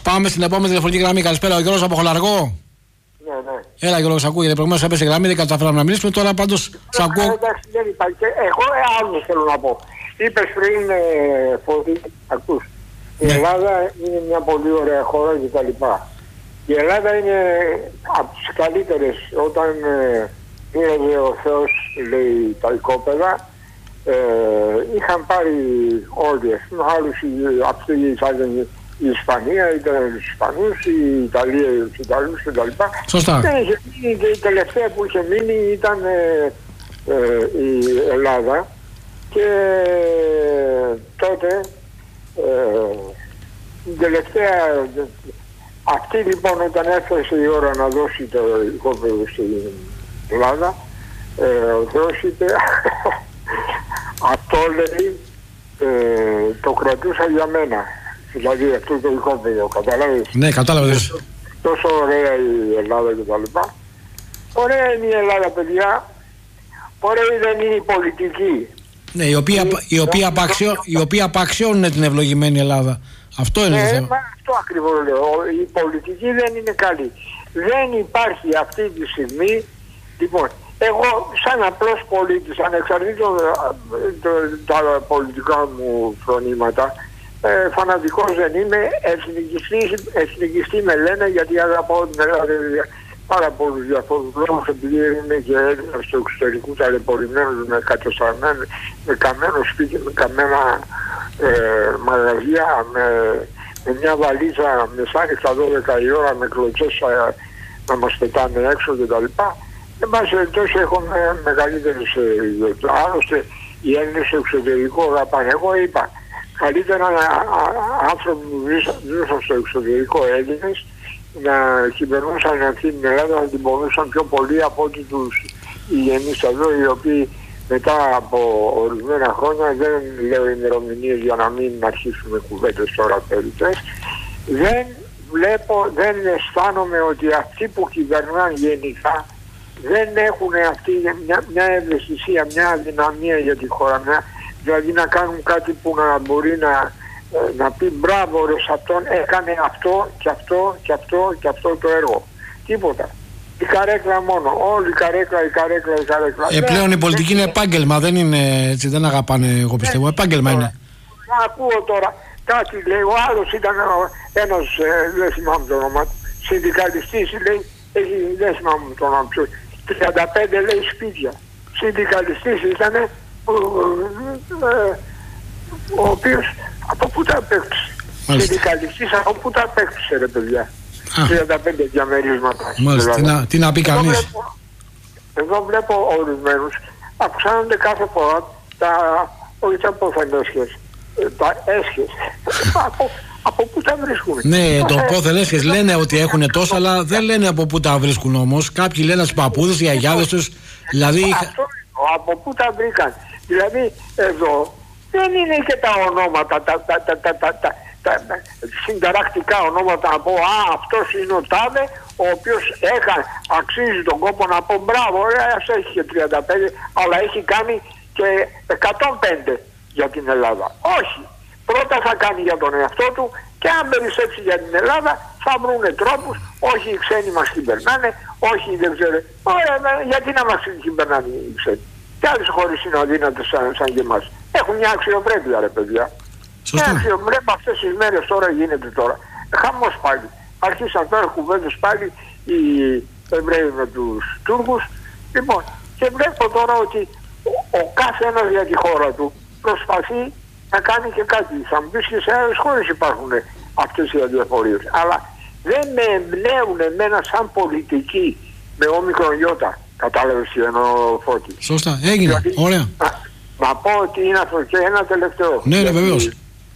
Πάμε στην επόμενη τηλεφωνική γραμμή. Καλησπέρα, ο Γιώργος από Χολαργό. Ναι. Έλα, Γιώργο, ακούγεται. Προηγουμένως έπεσε η γραμμή, δεν καταφέραμε να μιλήσουμε. Τώρα πάντως σ' ακούω. Εντάξει, δεν υπάρχει. Εγώ άλλο θέλω να πω. Είπες πριν, Φώτη, ακούς. Η Ελλάδα είναι μια πολύ ωραία χώρα κτλ. Η Ελλάδα είναι από τις καλύτερες. Όταν πήρε ο Θεός, λέει, τα οικόπεδα, είχαν πάρει όλοι. Άλλους αυτοί ήταν η Ισπανία, ήταν τους Ισπανούς, η Ιταλία, τους Ιταλούς κτλ. Σωστά. Και η τελευταία που είχε μείνει ήταν η Ελλάδα. Και τότε η τελευταία, αυτή λοιπόν όταν έφτασε η ώρα να δώσει το οικόπεδο στην Ελλάδα, ο Θεός είπε αυτό, λέει, το κρατούσα για μένα, δηλαδή αυτό το οικόπεδο, καταλάβεις. Ναι, κατάλαβες. Τόσο ωραία η Ελλάδα κτλ. Ωραία είναι η Ελλάδα, παιδιά. Ωραία δεν είναι η πολιτική. Ναι, η οποία απαξιώνουν την ευλογημένη Ελλάδα. Αυτό είναι το θέμα. Αυτό ακριβώς λέω. Η πολιτική δεν είναι καλή. Δεν υπάρχει αυτή τη στιγμή. Λοιπόν, εγώ σαν απλός πολίτης, ανεξαρτήτως τα πολιτικά μου φρονήματα, φανατικός δεν είμαι, εθνικιστή με λένε, γιατί αγαπάω την Ελλάδα πάρα πολλούς διαφορετικούς λόγους, επειδή είναι και Έλληνας του εξωτερικού ταλαιπωρημένους, με κατεστραμμένο, με καμένο σπίτι, με καμένα μαγαζιά, με μια βαλίτσα μεσάνυχτα 12 η ώρα, με κλωτσές να μας πετάνε έξω κτλ. Εν πάση περιπτώσει έχουμε μεγαλύτερες ιδιότητες. Άλλωστε οι Έλληνες στο εξωτερικό αγαπάνε. Εγώ είπα, καλύτερα άνθρωποι που ζούσαν στο εξωτερικό, Έλληνες, να κυβερνούσαν αυτή την Ελλάδα, να την μπορούσαν πιο πολύ από ότι τους γενείς εδώ, οι οποίοι μετά από ορισμένα χρόνια, δεν λέω ημερομηνίες για να μην αρχίσουμε κουβέντες τώρα περιττές, δεν αισθάνομαι ότι αυτοί που κυβερνάνε γενικά δεν έχουν αυτή μια ευαισθησία, μια αδυναμία για τη χώρα, δηλαδή να κάνουν κάτι που να μπορεί να πει μπράβο ρε σε αυτόν, έκανε αυτό και αυτό και αυτό και αυτό το έργο. Τίποτα. Η καρέκλα μόνο. Όλη η καρέκλα. Πλέον η πολιτική είναι επάγγελμα, δεν είναι έτσι, δεν αγαπάνε, εγώ πιστεύω. Επάγγελμα είναι. Ακούω τώρα κάτι, λέει, ο άλλος ήταν ένας, δεν θυμάμαι το όνομα, συνδικαλιστής, λέει, δεν θυμάμαι το όνομα, 35 λέει σπίτια. Συνδικαλιστής ήταν, ο οποίος από πού τα απέκτησε. Συνδικαλιστής από πού τα απέκτησε, ρε παιδιά. 35 διαμερίσματα. Μάλιστα, τι να πει κανείς. Εδώ βλέπω ορισμένους, αυξάνονται κάθε φορά όχι τα πόθεν έσχες, τα έσχες. Από πού τα βρίσκουν. Ναι, το πόθεν έσχες λένε ότι έχουν τόσα, αλλά δεν λένε από πού τα βρίσκουν όμως. Κάποιοι λένε στους παππούδες, οι αγιάδες τους. Δηλαδή, από πού τα βρήκαν. Δηλαδή εδώ δεν είναι και τα ονόματα, τα συνταρακτικά ονόματα να πω αυτός είναι ο τάδε, ο οποίος αξίζει τον κόπο να πω μπράβο, ας έχει και 35, αλλά έχει κάνει και 105 για την Ελλάδα. Όχι. Πρώτα θα κάνει για τον εαυτό του και αν περισσέψει για την Ελλάδα θα βρουν τρόπους, όχι οι ξένοι μας κυβερνάνε, όχι δεν ξέρω. Ωραία, γιατί να μας κυβερνάνε οι ξένοι. Και άλλες χώρες είναι αδύνατες σαν και εμάς. Έχουν μια αξιοπρέπεια, ρε παιδιά. Μια αξιοπρέπεια αυτές τις μέρες τώρα γίνεται τώρα. Χαμός πάλι. Αρχίσαν τώρα κουβέντες πάλι οι Εβραίοι με τους Τούρκους. Λοιπόν, και βλέπω τώρα ότι ο κάθε ένας για τη χώρα του προσπαθεί να κάνει και κάτι. Θα μου πεις και σε άλλες χώρες υπάρχουν αυτές οι αδιαφορίες. Αλλά δεν με εμπνέουν εμένα σαν πολιτική με όμικρον γιώτα. Κατάλαβες τι εννοώ, Φώτη. Σωστά, έγινε. Δηλαδή, ωραία. Να πω ότι είναι αυτό και ένα τελευταίο. Ναι, ναι, βεβαίως.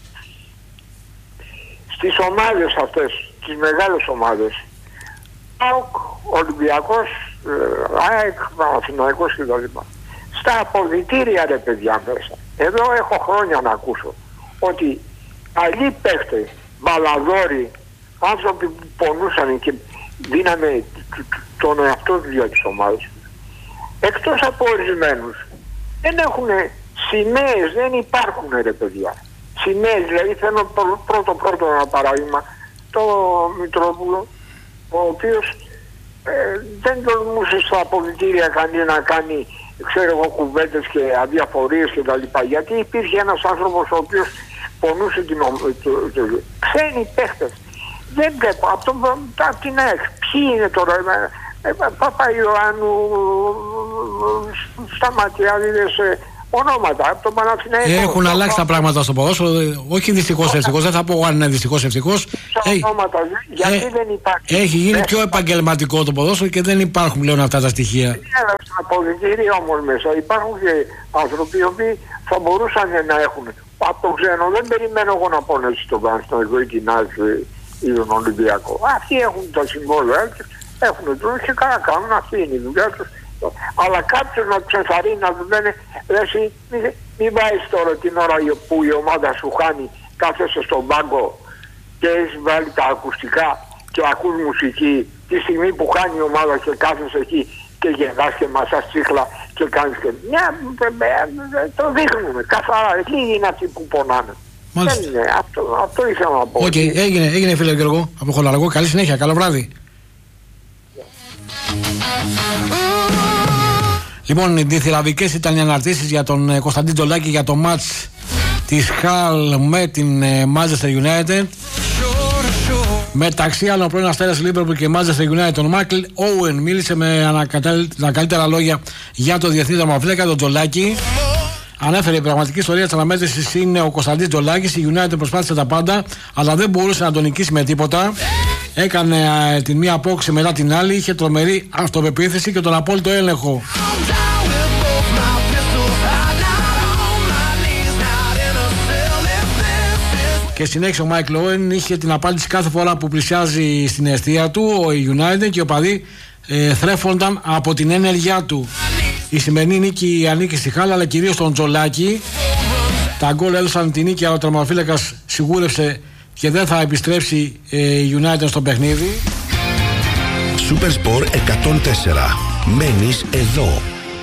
Στις ομάδες αυτές, τις μεγάλες ομάδες, Ολυμπιακός, ΑΕΚ, Παναθηναϊκός κτλ. Στα αποδυτήρια, ρε παιδιά, μέσα. Εδώ έχω χρόνια να ακούσω ότι άλλοι παίχτες, μπαλαδόροι, άνθρωποι που πονούσαν και δίνανε τον εαυτό του για τις ομάδες, εκτός από ορισμένους, δεν έχουν σημαίες, δεν υπάρχουν, ρε παιδιά. Σημαίες, δηλαδή θέλω πρώτο ένα παράδειγμα το Μητρόπουλο, ο οποίος δεν τολμούσε στα αποδυτήρια κανεί να κάνει, ξέρω εγώ, κουβέντες και αδιαφορίες και τα λοιπά, γιατί υπήρχε ένας άνθρωπος ο οποίος πονούσε ξένοι παίχτες. Δεν βλέπω από την ΑΕΚ. Ποιοι είναι τώρα, Παπαϊωάννου, Σταματιάδηδες, ονόματα από τον Παναθηναϊκό. Έχουν αλλάξει τα πράγματα στο ποδόσφαιρο. Όχι δυστυχώς ευτυχώς, δεν θα πω αν είναι δυστυχώς ευτυχώς. Γιατί δεν υπάρχει. Έχει γίνει πιο επαγγελματικό το ποδόσφαιρο και δεν υπάρχουν πλέον αυτά τα στοιχεία. Στα αποδυτήρια όμως μέσα υπάρχουν και άνθρωποι οι οποίοι θα μπορούσαν να έχουν. Από τον ξένο δεν περιμένω εγώ να πω έτσι στον Παναθηναϊκό ή την ΑΕΚ ή τον Ολυμπιακό. Αυτοί έχουν τα συμβόλαια, έχουν τους και καλά κάνουν, αυτή είναι η δουλειά τους. Αλλά κάποιος να τους ενθαρρύνει, να τους λένε εσύ μην βάζεις τώρα την ώρα που η ομάδα σου χάνει, κάθεσαι στον πάγκο και έχεις βάλει τα ακουστικά και ακούς μουσική τη στιγμή που χάνει η ομάδα και κάθεσαι εκεί και γελάς και μασάς τσίχλα και κάνεις και το δείχνουμε καθαρά. Λίγοι είναι αυτοί που πονάνε. Δεν είναι, αυτό ήθελα να πω. Έγινε φίλε Γιώργο από Χολαργό. Καλή συνέχεια, καλό βράδυ. Λοιπόν, οι διθυραβικές ήταν οι αναρτήσεις για τον Κωνσταντίν Τζολάκη για το μάτς της Χαλ με την Manchester United. Μεταξύ άλλων, ο πρώην αστέρας Liverpool και Manchester United, τον Μάικλ Όουεν, μίλησε με τα καλύτερα λόγια για το διεθνή δραματοφύλακα, τον Τζολάκη. Ανέφερε η πραγματική ιστορία της αναμέτρησης είναι ο Κωνσταντίν Τζολάκης. Η United προσπάθησε τα πάντα, αλλά δεν μπορούσε να τον νικήσει με τίποτα. Έκανε την μία απόκριση μετά την άλλη, είχε τρομερή αυτοπεποίθηση και τον απόλυτο έλεγχο. Και συνέχισε ο Μάικλ Όουεν, είχε την απάντηση κάθε φορά που πλησιάζει στην αιστεία του ο United και οι οπαδοί θρέφονταν από την ενέργειά του. Η σημερινή νίκη ανήκει στη Χάλα, αλλά κυρίως στον Τζολάκη. Τα γκολ έδωσαν την νίκη, αλλά ο τερματοφύλακας σιγούρευσε και δεν θα επιστρέψει η United στο παιχνίδι. Super Sport 104. Μένεις εδώ.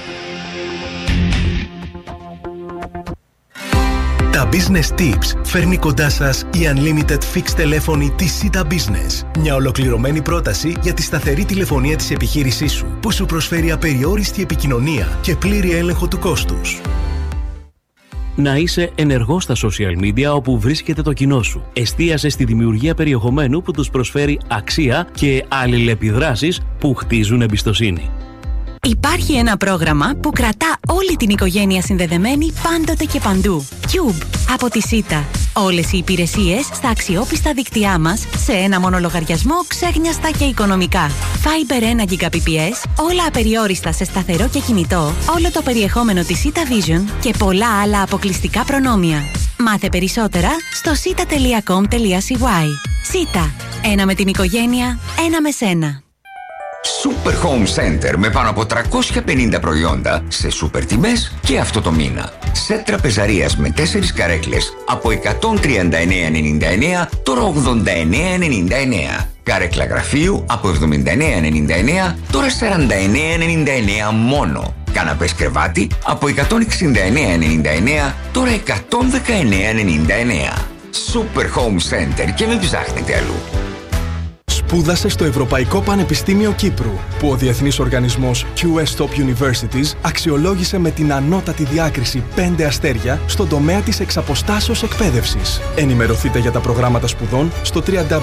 Τα Business Tips φέρνει κοντά σας η Unlimited Fixed τηλέφωνη της Sita Business. Μια ολοκληρωμένη πρόταση για τη σταθερή τηλεφωνία της επιχείρησής σου, που σου προσφέρει απεριόριστη επικοινωνία και πλήρη έλεγχο του κόστους. Να είσαι ενεργός στα social media όπου βρίσκεται το κοινό σου. Εστίασε στη δημιουργία περιεχομένου που τους προσφέρει αξία και αλληλεπιδράσεις που χτίζουν εμπιστοσύνη. Υπάρχει ένα πρόγραμμα που κρατά όλη την οικογένεια συνδεδεμένη πάντοτε και παντού. Cube από τη Sita. Όλες οι υπηρεσίες στα αξιόπιστα δίκτυά μας σε ένα μόνο λογαριασμό, ξέχνιαστα και οικονομικά. Fiber 1 Gbps, όλα απεριόριστα σε σταθερό και κινητό, όλο το περιεχόμενο της Sita Vision και πολλά άλλα αποκλειστικά προνόμια. Μάθε περισσότερα στο sita.com.cy. Sita. Ένα με την οικογένεια, ένα με σένα. Super Home Center με πάνω από 350 προϊόντα σε σούπερ τιμές και αυτό το μήνα. Σετ τραπεζαρίας με 4 καρέκλες από 139,99 τώρα 89,99. Καρέκλα γραφείου από 79,99 τώρα 49,99 μόνο. Καναπές κρεβάτι από 169,99 τώρα 119,99. Super Home Center και μην ψάχνετε αλλού. Σπούδασε στο Ευρωπαϊκό Πανεπιστήμιο Κύπρου, που ο διεθνής οργανισμός QS Top Universities αξιολόγησε με την ανώτατη διάκριση 5 αστέρια στον τομέα της εξαποστάσεως εκπαίδευσης. Ενημερωθείτε για τα προγράμματα σπουδών στο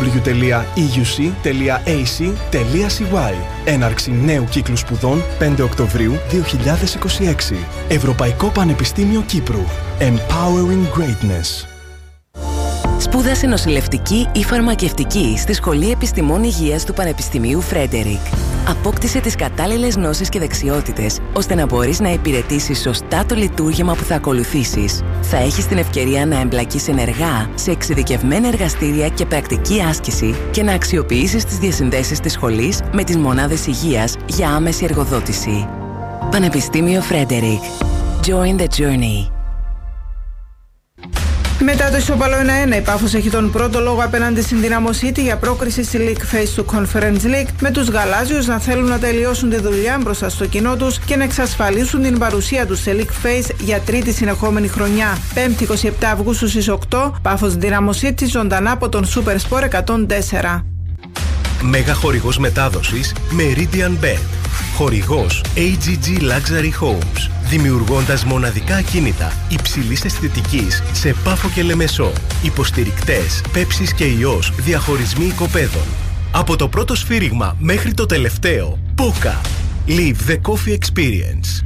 www.euc.ac.cy. Έναρξη νέου κύκλου σπουδών 5 Οκτωβρίου 2026. Ευρωπαϊκό Πανεπιστήμιο Κύπρου. Empowering Greatness. Σπούδασε νοσηλευτική ή φαρμακευτική στη Σχολή Επιστημών Υγείας του Πανεπιστημίου Φρέντερικ. Απόκτησε τις κατάλληλες γνώσεις και δεξιότητες, ώστε να μπορείς να υπηρετήσεις σωστά το λειτουργήμα που θα ακολουθήσεις. Θα έχεις την ευκαιρία να εμπλακείς ενεργά σε εξειδικευμένα εργαστήρια και πρακτική άσκηση και να αξιοποιήσεις τις διασυνδέσεις της σχολής με τις μονάδες υγείας για άμεση εργοδότηση. Πανεπιστήμιο Φρέντερικ. Join the journey. Μετά το ισόπαλο 1-1, η Πάφος έχει τον πρώτο λόγο απέναντι στην Dinamo City για πρόκριση στη League Phase του Conference League, με τους γαλάζιους να θέλουν να τελειώσουν τη δουλειά μπροστά στο κοινό τους και να εξασφαλίσουν την παρουσία τους σε League Phase για τρίτη συνεχόμενη χρονιά. 5η 27 Αυγούστου στις 8, Πάφος Dinamo City ζωντανά από τον Super Sport 104. Μέγα χορηγός μετάδοσης Meridian Bet. Χορηγός AGG Luxury Homes. Δημιουργώντας μοναδικά ακίνητα υψηλής αισθητικής σε Πάφο και Λεμεσό. Υποστηρικτές Πέψης και Ιός διαχωρισμοί οικοπαίδων. Από το πρώτο σφύριγμα μέχρι το τελευταίο, Poca. Live the coffee experience.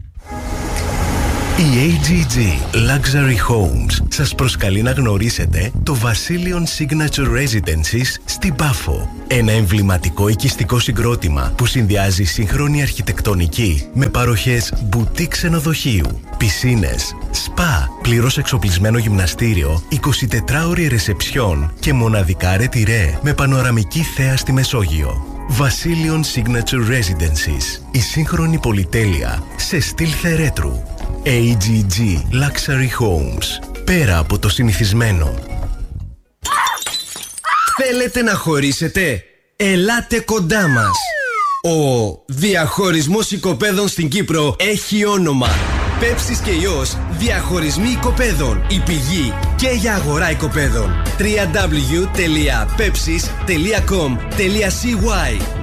Η AGG Luxury Homes σας προσκαλεί να γνωρίσετε το Vasilion Signature Residences στην Πάφο. Ένα εμβληματικό οικιστικό συγκρότημα που συνδυάζει σύγχρονη αρχιτεκτονική με παροχές μπουτίκ ξενοδοχείου, πισίνες, σπα, πλήρως εξοπλισμένο γυμναστήριο, 24ωρη ρεσεψιόν και μοναδικά ρετυρέ με πανοραμική θέα στη Μεσόγειο. Vasilion Signature Residences. Η σύγχρονη πολυτέλεια σε στυλ θερέτρου. AGG Luxury Homes. Πέρα από το συνηθισμένο. Θέλετε να χωρίσετε? Ελάτε κοντά μας. Ο διαχωρισμός οικοπαίδων στην Κύπρο έχει όνομα. Πέψης και Ιός διαχωρισμοί οικοπαίδων. Η πηγή και για αγορά οικοπαίδων. www.pepsis.com.cy